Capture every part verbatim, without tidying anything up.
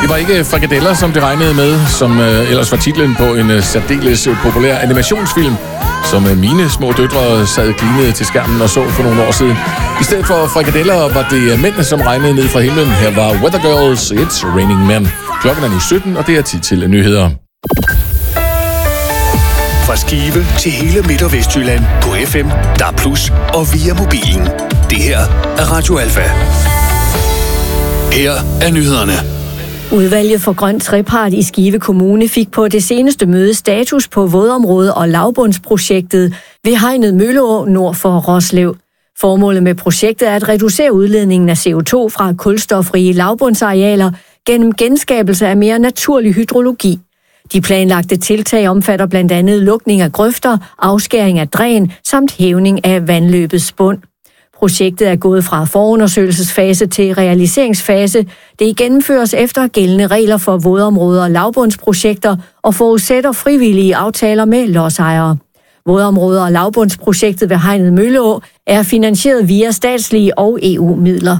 var ikke frikadeller, som det regnede med, som øh, ellers var titlen på en øh, særdeles øh, populær animationsfilm, som øh, mine små døtre sad glinede til skærmen og så for nogle år siden. I stedet for frikadeller var det øh, mændene, som regnede ned fra himlen. Her var Weather Girls, It's Raining Men. Klokken er nu sytten, og det er tid til nyheder. Fra Skive til hele Midt- og Vestjylland på F M, D A B plus, og via mobilen. Det her er Radio Alfa. Her er nyhederne. Udvalget for Grøn Trepart i Skive Kommune fik på det seneste møde status på vådområdet og lavbundsprojektet ved Hegnet Mølleå nord for Roslev. Formålet med projektet er at reducere udledningen af C O to fra kulstofrige lavbundsarealer gennem genskabelse af mere naturlig hydrologi. De planlagte tiltag omfatter blandt andet lukning af grøfter, afskæring af dræn samt hævning af vandløbets bund. Projektet er gået fra forundersøgelsesfase til realiseringsfase. Det gennemføres efter gældende regler for vådområder og lavbundsprojekter og forudsætter frivillige aftaler med lodsejere. Vådområder og lavbundsprojektet ved Hegnet Mølleå er finansieret via statslige og E U-midler.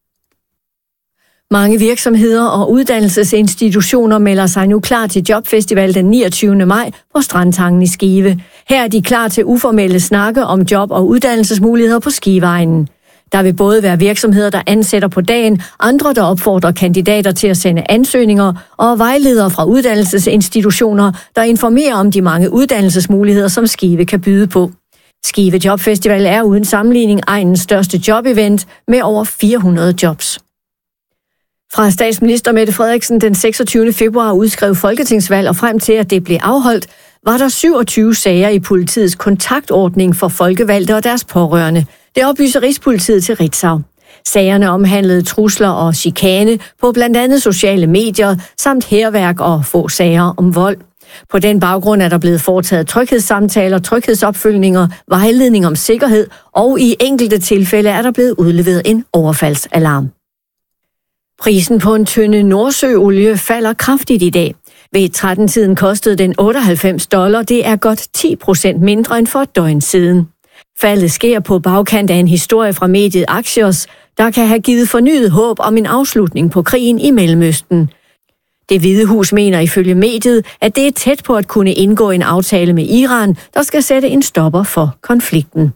Mange virksomheder og uddannelsesinstitutioner melder sig nu klar til Jobfestival den niogtyvende maj på Strandtangen i Skive. Her er de klar til uformelle snakke om job- og uddannelsesmuligheder på Skiveegnen. Der vil både være virksomheder, der ansætter på dagen, andre, der opfordrer kandidater til at sende ansøgninger, og vejledere fra uddannelsesinstitutioner, der informerer om de mange uddannelsesmuligheder, som Skive kan byde på. Skive Jobfestival er uden sammenligning egnens største jobevent med over fire hundrede jobs. Fra statsminister Mette Frederiksen den seksogtyvende februar udskrev folketingsvalg og frem til, at det blev afholdt, var der syvogtyve sager i politiets kontaktordning for folkevalgte og deres pårørende. Det oplyser Rigspolitiet til Ritzau. Sagerne omhandlede trusler og chikane på blandt andet sociale medier, samt hærværk og få sager om vold. På den baggrund er der blevet foretaget tryghedssamtaler, tryghedsopfølgninger, vejledning om sikkerhed, og i enkelte tilfælde er der blevet udleveret en overfaldsalarm. Prisen på en tønde nordsøolie falder kraftigt i dag. Ved tretten-tiden kostede den otteoghalvfems dollar, det er godt ti procent mindre end for et døgn siden. Faldet sker på bagkant af en historie fra mediet Axios, der kan have givet fornyet håb om en afslutning på krigen i Mellemøsten. Det Hvide Hus mener ifølge mediet, at det er tæt på at kunne indgå en aftale med Iran, der skal sætte en stopper for konflikten.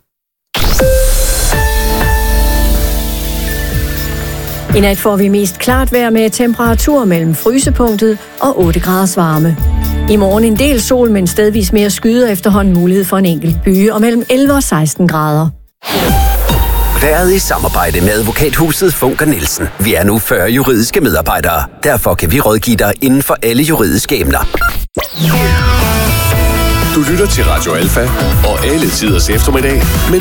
I nat får vi mest klart vejr med temperaturer mellem frysepunktet og otte graders varme. I morgen en del sol, men stedvis mere skyder efterhånden mulighed for en enkelt byge og mellem elleve og seksten grader. Været i samarbejde med advokathuset Funker Nielsen. Vi er nu fyrre juridiske medarbejdere. Derfor kan vi rådgive dig inden for alle juridiske emner. Du lytter til Radio Alfa og alle tiders eftermiddag. Men